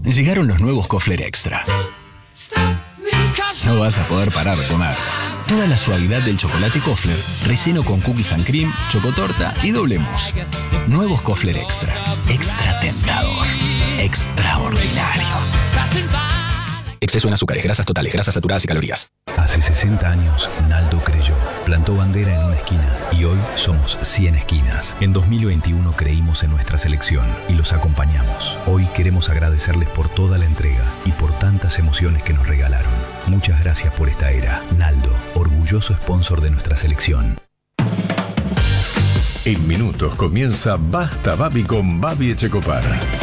Llegaron los nuevos Kofler Extra. No vas a poder parar de comer. Toda la suavidad del chocolate Kofler, relleno con cookies and cream, chocotorta y doble mousse. Nuevos Kofler Extra. Extra tentador. Extraordinario. Exceso en azúcares, grasas totales, grasas saturadas y calorías. Hace 60 años, Naldo creyó. Plantó bandera en una esquina y hoy somos 100 esquinas. En 2021 creímos en nuestra selección y los acompañamos. Hoy queremos agradecerles por toda la entrega y por tantas emociones que nos regalaron. Muchas gracias por esta era. Naldo, orgulloso sponsor de nuestra selección. En minutos comienza Basta Babi con Babi Echecopar.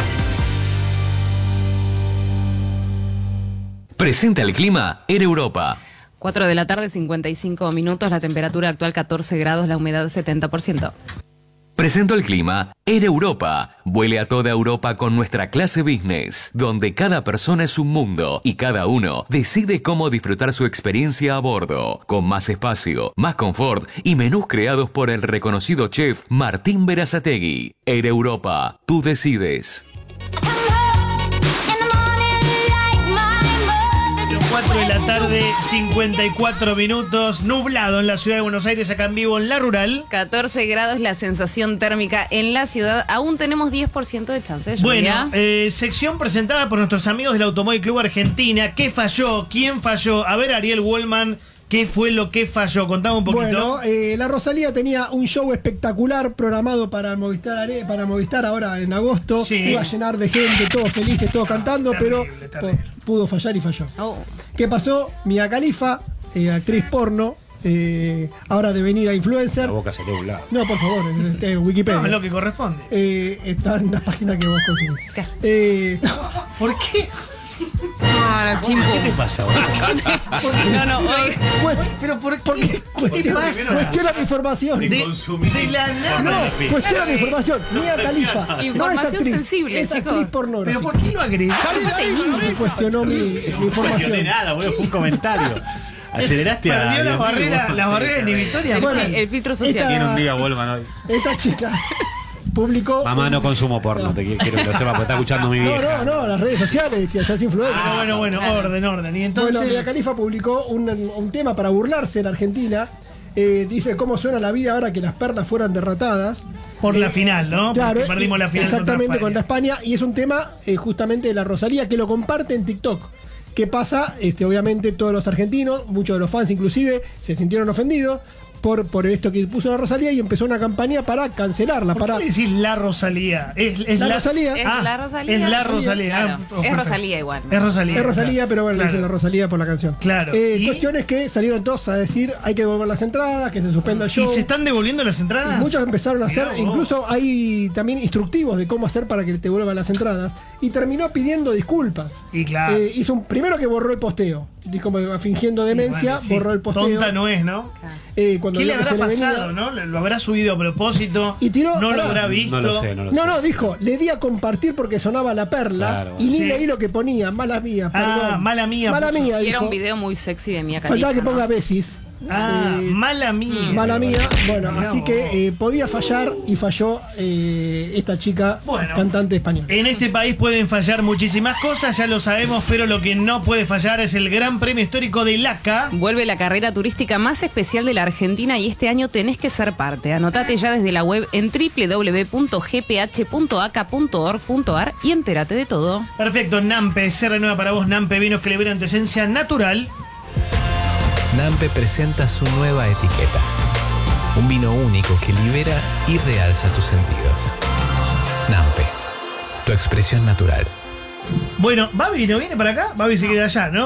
Presenta el clima en Europa. 4 de la tarde, 55 minutos, la temperatura actual 14 grados, la humedad 70%. Presento el clima en Europa. Vuele a toda Europa con nuestra clase business, donde cada persona es un mundo y cada uno decide cómo disfrutar su experiencia a bordo, con más espacio, más confort y menús creados por el reconocido chef Martín Berazategui. En Europa, tú decides. 4 de la tarde, 54 minutos, nublado en la ciudad de Buenos Aires, acá en vivo en La Rural. 14 grados la sensación térmica en la ciudad. Aún tenemos 10% de chance de lluvia. Bueno, sección presentada por nuestros amigos del Automóvil Club Argentina. ¿Qué falló? ¿Quién falló? A ver, Ariel Wallman, ¿qué fue lo que falló? Contame un poquito. Bueno, la Rosalía tenía un show espectacular programado para Movistar ahora en agosto. Sí. Iba a llenar de gente, todos felices, todos cantando, Terrible, pero terrible. pudo fallar y falló. Oh. ¿Qué pasó? Mia Khalifa, actriz porno, ahora devenida influencer. La boca se quedó a un lado. No, por favor, en Wikipedia. No, es lo que corresponde. Está en la página que vos consumís. ¿Por qué? No, chimpo. ¿Qué te pasa ahora? No, hoy. Pero ¿por qué? ¿Qué pasa? Cuestiona mi información. De la nada. No, cuestiona mi información. Mia Khalifa. Información sensible, es chicos. actriz pornográfica. ¿Pero por qué lo agredí? Cuestionó mi No información. nada, boludo, fue un comentario. Aceleraste a... Perdió Dios mío. las barreras inhibitorias. El, el filtro social. Tiene un día, vuelvan hoy. Esta chica publicó. Mamá, no consumo porno, quiero que lo sepa, porque está escuchando mi vieja. No, las redes sociales, decía, ya es influencer. Bueno, orden. Y entonces. Bueno, Mia Khalifa publicó un tema para burlarse en Argentina. Dice cómo suena la vida ahora que las perlas fueran derrotadas. Por la final, ¿no? Claro, porque perdimos la final. exactamente, contra España. Y es un tema justamente de la Rosalía que lo comparte en TikTok. ¿Qué pasa? Obviamente todos los argentinos, muchos de los fans inclusive, se sintieron ofendidos por esto que puso la Rosalía y empezó una campaña para cancelarla. ¿Por qué decís la Rosalía? Es la Rosalía. Es la Rosalía. Es la Rosalía. Claro. Es Rosalía igual. Es Rosalía. Es Rosalía, pero bueno, claro. dice la Rosalía por la canción. Claro. Cuestiones que salieron todos a decir hay que devolver las entradas, que se suspenda el show. ¿Y se están devolviendo las entradas? Muchos empezaron a hacer, Mirá vos. incluso hay también instructivos de cómo hacer para que te devuelvan las entradas. Y terminó pidiendo disculpas. Y claro. Hizo primero que borró el posteo. Dijo, fingiendo demencia, Bueno, sí. borró el posteo. Tonta no es, ¿no? Cuando ¿Qué le vio que habrá se pasado, venía. no? ¿Lo habrá subido a propósito? Y tiró- ¿No lo pará. habrá visto? No lo sé, no lo sé. No, dijo, le di a compartir porque sonaba la perla. Claro. Y ni Sí. leí lo que ponía, mala mía, perdón. mala mía. Mala mía, Y era dijo. un video muy sexy de Mia Khalifa. Faltaba que ¿no? ponga besis. Mala mía. Mala mía. Bueno, Mirá así vos. que podía fallar y falló esta chica cantante española. En este país pueden fallar muchísimas cosas, ya lo sabemos, pero lo que no puede fallar es el Gran Premio Histórico de LACA. Vuelve la carrera turística más especial de la Argentina y este año tenés que ser parte. Anotate ya desde la web en www.gph.aca.org.ar y entérate de todo. Perfecto, Nampe, se renueva para vos, Nampe, vinos que liberan tu esencia natural. Nampe presenta su nueva etiqueta. Un vino único que libera y realza tus sentidos. Nampe, tu expresión natural. Bueno, Babi no viene para acá, Babi se queda allá, ¿no?